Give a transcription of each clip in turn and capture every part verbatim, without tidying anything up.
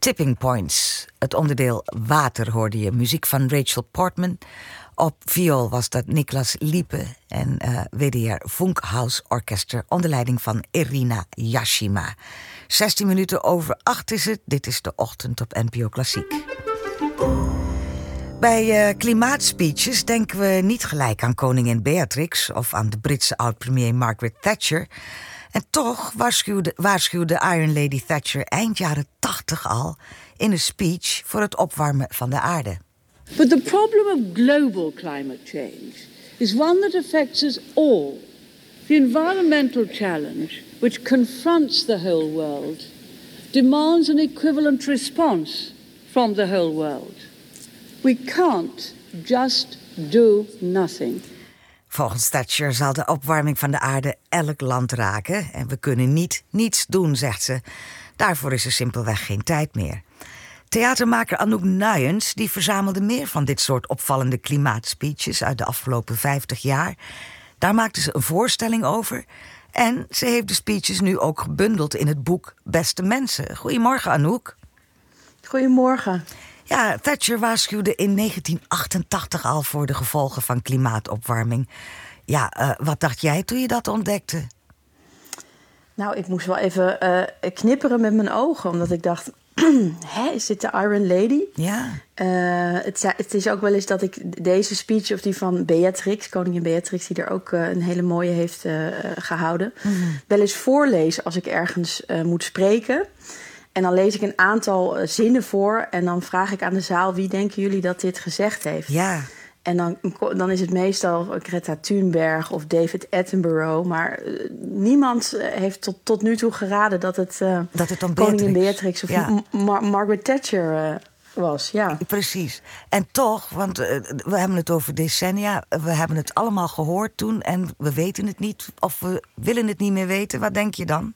Tipping Points. Het onderdeel Water hoorde je. Muziek van Rachel Portman. Op viool was dat Niklas Liepe en uh, W D R Funkhaus Orkester onder leiding van Irina Yashima. zestien minuten over acht is het. Dit is de ochtend op N P O Klassiek. Bij uh, klimaatspeeches denken we niet gelijk aan koningin Beatrix of aan de Britse oud-premier Margaret Thatcher. En toch waarschuwde, waarschuwde Iron Lady Thatcher eind jaren tachtig al in een speech voor het opwarmen van de aarde. But the problem of global climate change is one that affects us all. The environmental challenge, which confronts the whole world, demands an equivalent response from the whole world. We can't just do nothing. Volgens Thatcher zal de opwarming van de aarde elk land raken. En we kunnen niet niets doen, zegt ze. Daarvoor is er simpelweg geen tijd meer. Theatermaker Anouk Nuyens die verzamelde meer van dit soort opvallende klimaatspeeches uit de afgelopen vijftig jaar. Daar maakte ze een voorstelling over. En ze heeft de speeches nu ook gebundeld in het boek Beste Mensen. Goedemorgen, Anouk. Goedemorgen. Ja, Thatcher waarschuwde in negentien achtentachtig al voor de gevolgen van klimaatopwarming. Ja, uh, wat dacht jij toen je dat ontdekte? Nou, ik moest wel even uh, knipperen met mijn ogen, omdat ik dacht, hè, is dit de Iron Lady? Ja. Uh, het, het is ook wel eens dat ik deze speech of die van Beatrix, koningin Beatrix, die er ook uh, een hele mooie heeft uh, gehouden, mm-hmm. wel eens voorlees als ik ergens uh, moet spreken. En dan lees ik een aantal uh, zinnen voor en dan vraag ik aan de zaal, wie denken jullie dat dit gezegd heeft? Ja. En dan, dan is het meestal Greta Thunberg of David Attenborough. Maar uh, niemand heeft tot, tot nu toe geraden dat het, uh, dat het dan koningin Beatrix of ja. Mar- Margaret Thatcher uh, was. Ja. Precies. En toch, want uh, we hebben het over decennia. We hebben het allemaal gehoord toen en we weten het niet of we willen het niet meer weten. Wat denk je dan?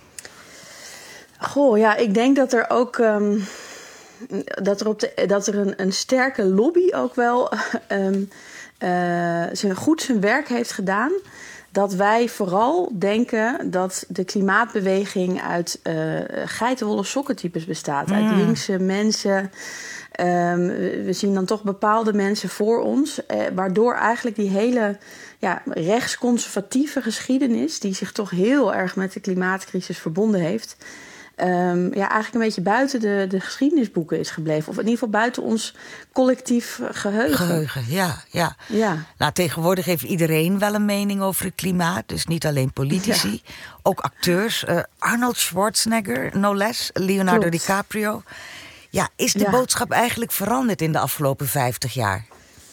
Goh, ja, ik denk dat er ook... Um, Dat er, op de, dat er een, een sterke lobby ook wel um, uh, zijn, goed zijn werk heeft gedaan. Dat wij vooral denken dat de klimaatbeweging uit uh, geitenwolle sokkentypes bestaat. Mm. Uit linkse mensen. Um, we zien dan toch bepaalde mensen voor ons. Uh, waardoor eigenlijk die hele ja, rechtsconservatieve geschiedenis, die zich toch heel erg met de klimaatcrisis verbonden heeft, Um, ja, eigenlijk een beetje buiten de, de geschiedenisboeken is gebleven. Of in ieder geval buiten ons collectief geheugen. Geheugen, ja, ja. ja. Nou, tegenwoordig heeft iedereen wel een mening over het klimaat. Dus niet alleen politici, ja. ook acteurs. Uh, Arnold Schwarzenegger, no less. Leonardo Klopt. DiCaprio. Ja, is de ja. boodschap eigenlijk veranderd in de afgelopen vijftig jaar?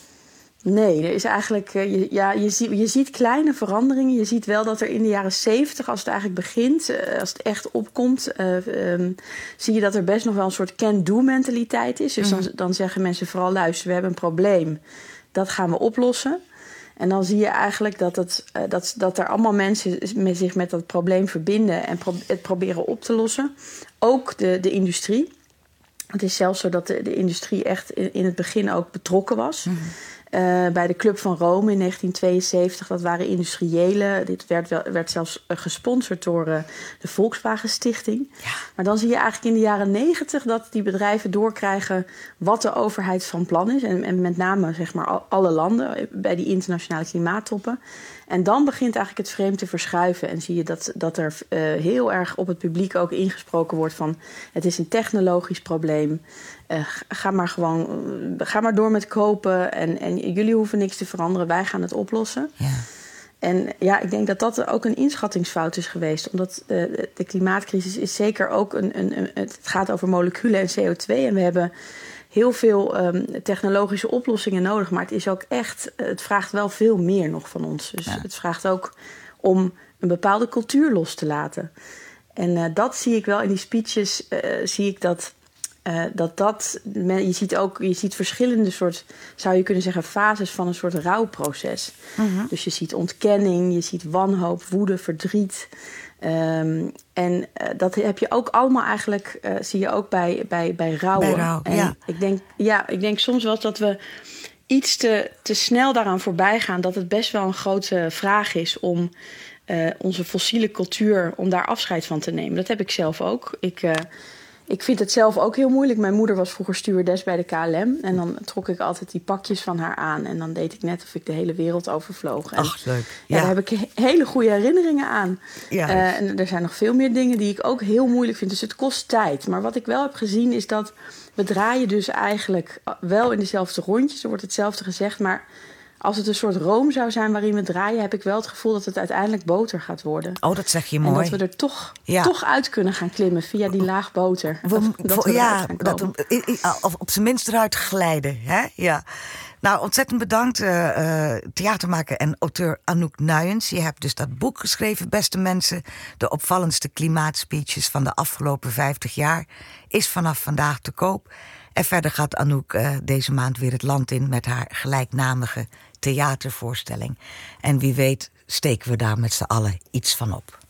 Nee, er is eigenlijk, je, ja, je, ziet, je ziet kleine veranderingen. Je ziet wel dat er in de jaren zeventig, als het eigenlijk begint, als het echt opkomt, uh, um, zie je dat er best nog wel een soort can-do mentaliteit is. Dus mm. dan, dan zeggen mensen vooral, luister, we hebben een probleem. Dat gaan we oplossen. En dan zie je eigenlijk dat, het, uh, dat, dat er allemaal mensen met zich met dat probleem verbinden en pro- het proberen op te lossen. Ook de, de industrie. Het is zelfs zo dat de, de industrie echt in, in het begin ook betrokken was. Mm. Uh, bij de Club van Rome in negentien tweeënzeventig. Dat waren industriëlen. Dit werd, wel, werd zelfs uh, gesponsord door uh, de Volkswagen Stichting. Ja. Maar dan zie je eigenlijk in de jaren negentig dat die bedrijven doorkrijgen wat de overheid van plan is. En, en met name zeg maar al, alle landen bij die internationale klimaattoppen. En dan begint eigenlijk het frame te verschuiven. En zie je dat, dat er uh, heel erg op het publiek ook ingesproken wordt van, het is een technologisch probleem. Uh, ga maar gewoon, uh, ga maar door met kopen. En, en jullie hoeven niks te veranderen. Wij gaan het oplossen. Ja. En ja, ik denk dat dat ook een inschattingsfout is geweest. Omdat uh, de klimaatcrisis is zeker ook een, een, een... Het gaat over moleculen en C O twee. En we hebben heel veel um, technologische oplossingen nodig. Maar het is ook echt... Het vraagt wel veel meer nog van ons. Dus ja. het vraagt ook om een bepaalde cultuur los te laten. En uh, dat zie ik wel in die speeches. Uh, zie ik dat... Uh, dat dat, je ziet ook, je ziet verschillende soort, zou je kunnen zeggen, fases van een soort rouwproces. Mm-hmm. Dus je ziet ontkenning, je ziet wanhoop, woede, verdriet. Um, en uh, dat heb je ook allemaal eigenlijk, uh, zie je ook bij, bij, bij rouwen. Bij rouw, en ja. Ik denk, ja, ik denk soms wel dat we iets te, te snel daaraan voorbij gaan. Dat het best wel een grote vraag is om uh, onze fossiele cultuur, om daar afscheid van te nemen. Dat heb ik zelf ook. Ik... Uh, Ik vind het zelf ook heel moeilijk. Mijn moeder was vroeger stewardess bij de K L M. En dan trok ik altijd die pakjes van haar aan. En dan deed ik net of ik de hele wereld overvloog. En, Ach, leuk. Ja, Ja. daar heb ik hele goede herinneringen aan. Ja. Uh, en er zijn nog veel meer dingen die ik ook heel moeilijk vind. Dus het kost tijd. Maar wat ik wel heb gezien is dat we draaien dus eigenlijk wel in dezelfde rondjes. Er wordt hetzelfde gezegd, maar als het een soort room zou zijn waarin we draaien, heb ik wel het gevoel dat het uiteindelijk boter gaat worden. Oh, dat zeg je En mooi. dat we er toch, Ja. toch uit kunnen gaan klimmen via die laag boter. We- Dat, dat voor- we ja, eruit gaan dat, komen. i- i- of op zijn minst eruit glijden. Hè? Ja. Nou, ontzettend bedankt, uh, uh, theatermaker en auteur Anouk Nuyens. Je hebt dus dat boek geschreven, beste mensen. De opvallendste klimaatspeeches van de afgelopen vijftig jaar. Is vanaf vandaag te koop. En verder gaat Anouk uh, deze maand weer het land in met haar gelijknamige theatervoorstelling. En wie weet steken we daar met z'n allen iets van op.